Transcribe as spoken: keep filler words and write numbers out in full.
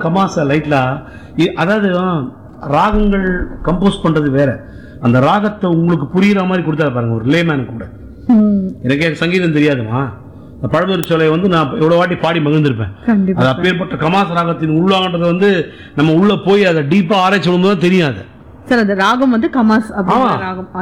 கமாச லைட்லா, அதாவது ராகங்கள் கம்போஸ் பண்றது வேற, அந்த ராகத்தை உங்களுக்கு புரியுற மாதிரி கொடுத்தா பாருங்க ஒரு லேமேன் கூட. எனக்கே சங்கீதம் தெரியாதுமா, பழமுதிர் சோலை வந்து நான் எவ்வளவு வாட்டி பாடி மகிழ்ந்திருப்பேன். அது அப்பேற்பட்ட கமாச ராகத்தின் உள்ளாங்கன்றது வந்து நம்ம உள்ள போய் அதை டீப்பா ஆராய்ச்சி பண்ணும்போது தெரியாது சார். அந்த ராகம் வந்து கமாஸ் ராகம்.